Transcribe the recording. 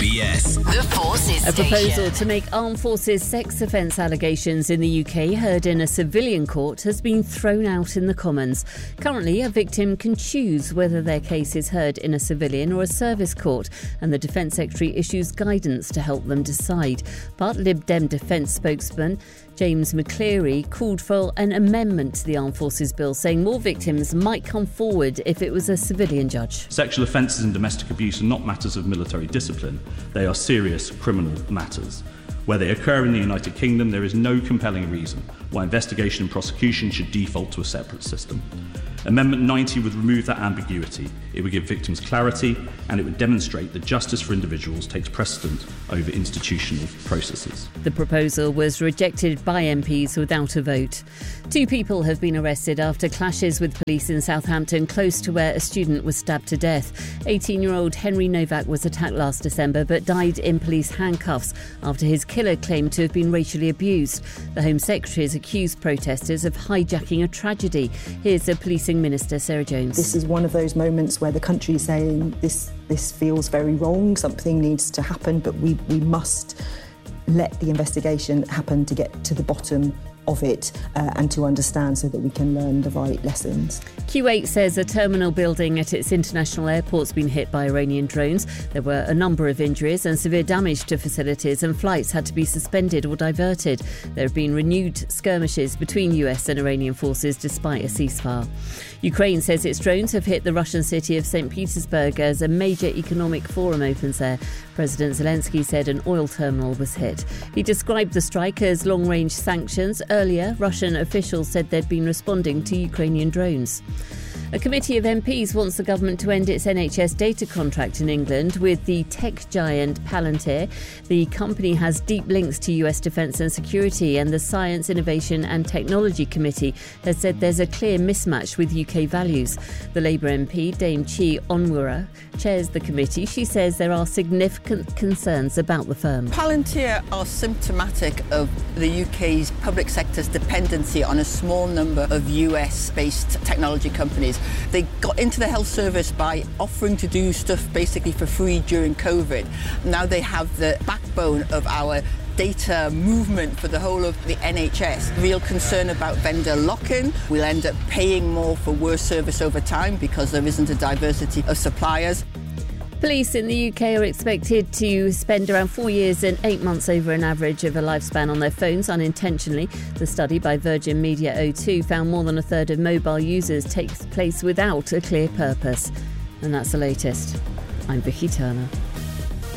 SBS. The Forces A proposal Station. to make armed forces sex offence allegations in the UK heard in a civilian court has been thrown out in the Commons. Currently, a victim can choose whether their case is heard in a civilian or a service court, and the Defence Secretary issues guidance to help them decide. But Lib Dem Defence spokesman James McCleary called for an amendment to the Armed Forces Bill, saying more victims might come forward if it was a civilian judge. Sexual offences and domestic abuse are not matters of military discipline. They are serious criminal matters. Where they occur in the United Kingdom, there is no compelling reason why investigation and prosecution should default to a separate system. Amendment 90 would remove that ambiguity. It would give victims clarity, and it would demonstrate that justice for individuals takes precedent over institutional processes. The proposal was rejected by MPs without a vote. 2 people have been arrested after clashes with police in Southampton, close to where a student was stabbed to death. 18-year-old Henry Novak was attacked last December but died in police handcuffs after his killer claimed to have been racially abused. The Home Secretary has accused protesters of hijacking a tragedy. Here's the Policing Minister, Sarah Jones. This is one of those moments where the country is saying this feels very wrong, something needs to happen, but we must let the investigation happen to get to the bottom of it and to understand so that we can learn the right lessons. Kuwait says a terminal building at its international airport's been hit by Iranian drones. There were a number of injuries and severe damage to facilities, and flights had to be suspended or diverted. There have been renewed skirmishes between US and Iranian forces despite a ceasefire. Ukraine says its drones have hit the Russian city of St. Petersburg as a major economic forum opens there. President Zelensky said an oil terminal was hit. He described the strike as long-range sanctions. Earlier, Russian officials said they'd been responding to Ukrainian drones. A committee of MPs wants the government to end its NHS data contract in England with the tech giant Palantir. The company has deep links to US defence and security, and the Science, Innovation and Technology Committee has said there's a clear mismatch with UK values. The Labour MP, Dame Chi Onwurah, chairs the committee. She says there are significant concerns about the firm. Palantir are symptomatic of the UK's public sector's dependency on a small number of US-based technology companies. They got into the health service by offering to do stuff basically for free during COVID. Now they have the backbone of our data movement for the whole of the NHS. Real concern about vendor lock-in. We'll end up paying more for worse service over time because there isn't a diversity of suppliers. Police in the UK are expected to spend around 4 years and 8 months over an average of a lifespan on their phones unintentionally. The study by Virgin Media O2 found more than a third of mobile users takes place without a clear purpose. And that's the latest. I'm Vicky Turner.